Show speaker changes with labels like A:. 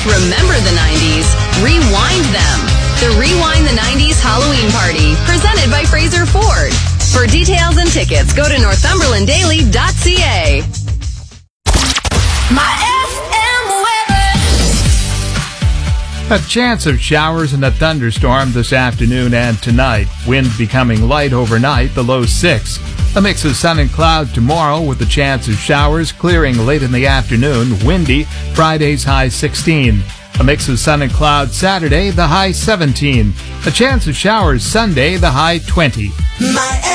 A: Remember the 90s, rewind them. The Rewind the 90s Halloween Party, presented by Fraser Ford. For details and tickets, go to northumberlanddaily.ca.
B: My FM weather.
C: A chance of showers and a thunderstorm this afternoon and tonight. Wind becoming light overnight, the low 6. A mix of sun and cloud tomorrow with a chance of showers clearing late in the afternoon. Windy, Friday's high 16. A mix of sun and cloud Saturday, the high 17. A chance of showers Sunday, the high 20.